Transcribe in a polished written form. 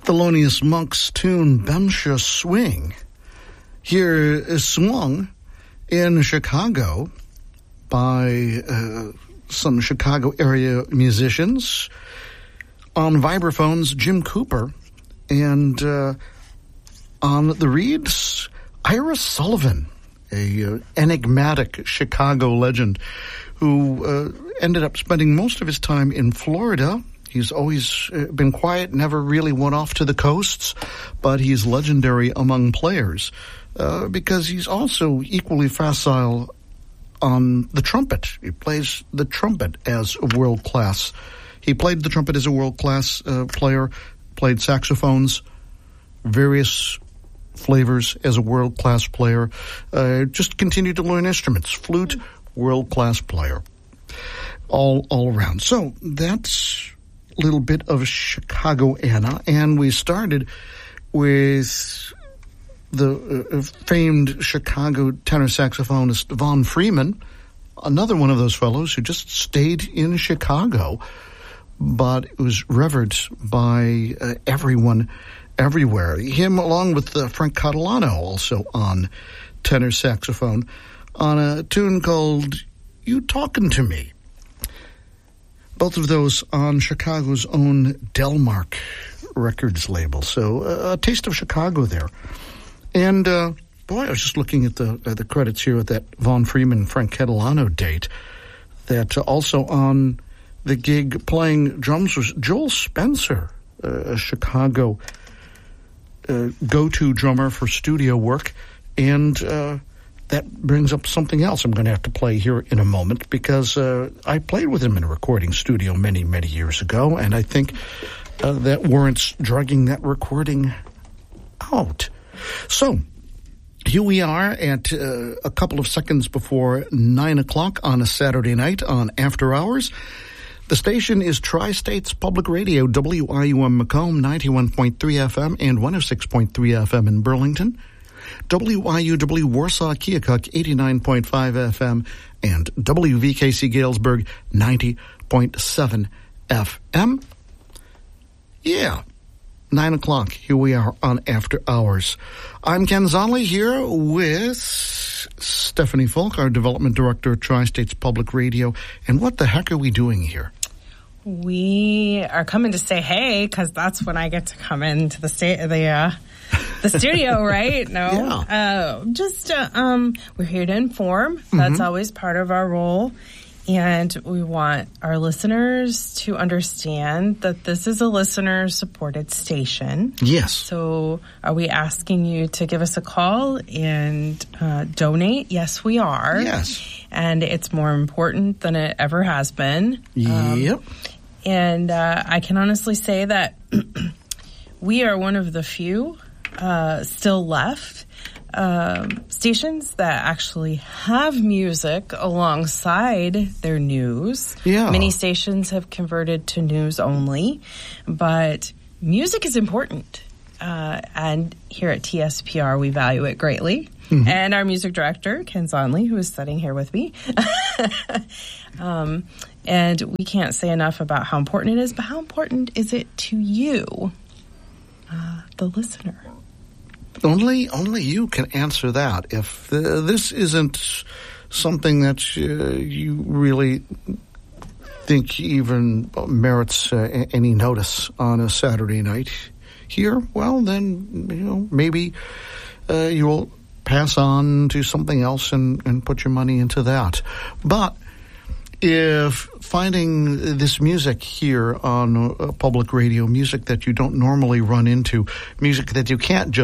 Thelonious Monk's tune Bemsha Swing here is sung in Chicago by some Chicago area musicians. On vibraphones, Jim Cooper, and on the reeds, Ira Sullivan, a enigmatic Chicago legend who ended up spending most of his time in Florida. He's always been quiet, never really went off to the coasts, but he's legendary among players because he's also equally facile on the trumpet. He plays the trumpet as a world-class. He played the trumpet as a world-class player, played saxophones, various flavors as a world-class player, just continued to learn instruments, flute, world-class player, all around. So that's a little bit of Chicagoana, and we started with the famed Chicago tenor saxophonist Von Freeman, another one of those fellows who just stayed in Chicago, but was revered by everyone everywhere. Him along with Frank Catalano also on tenor saxophone on a tune called You Talkin' to Me. Both of those on Chicago's own Delmark Records label. So a taste of Chicago there. And boy, I was just looking at the credits here at that Von Freeman Frank Catalano date. That also on the gig playing drums was Joel Spencer, a Chicago go-to drummer for studio work. And that brings up something else I'm going to have to play here in a moment, because I played with him in a recording studio many, many years ago, and I think that warrants dragging that recording out. So here we are at a couple of seconds before 9 o'clock on a Saturday night on After Hours. The station is Tri-States Public Radio, WIUM Macomb, 91.3 FM and 106.3 FM in Burlington. WIUW Warsaw Keokuk, 89.5 FM, and WVKC Galesburg, 90.7 FM. Yeah, 9 o'clock. Here we are on After Hours. I'm Ken Zonley here with Stephanie Folk, our Development Director at Tri-States Public Radio. And what the heck are we doing here? We are coming to say hey, because that's when I get to come into the studio, right? No, yeah. We're here to inform. That's always part of our role. And we want our listeners to understand that this is a listener-supported station. Yes. So are we asking you to give us a call and donate? Yes, we are. Yes. And it's more important than it ever has been. Yep. And I can honestly say that we are one of the few still left stations that actually have music alongside their news. Yeah. Many stations have converted to news only, but music is important. And here at TSPR, we value it greatly. Mm-hmm. And our music director, Ken Zonley, who is sitting here with me. And we can't say enough about how important it is, but how important is it to you, the listener? Only you can answer that. If this isn't something that you really think even merits any notice on a Saturday night here, well, then, maybe you'll pass on to something else and put your money into that. But if finding this music here on public radio, music that you don't normally run into, music that you can't just